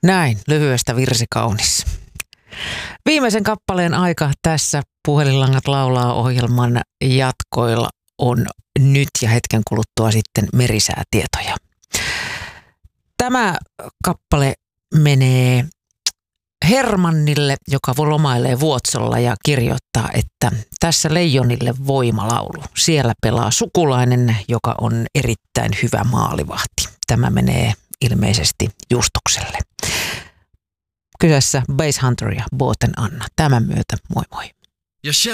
Näin, lyhyestä virsi kaunis. Viimeisen kappaleen aika tässä Puhelinlangat laulaa -ohjelman jatkoilla on nyt ja hetken kuluttua sitten merisäätietoja. Tämä kappale menee Hermannille, joka lomailee Vuotsolla ja kirjoittaa, että tässä Leijonille voimalaulu. Siellä pelaa sukulainen, joka on erittäin hyvä maalivahti. Tämä menee ilmeisesti Justokselle. Kyseessä Basshunter ja Booten Anna. Tämän myötä moi moi.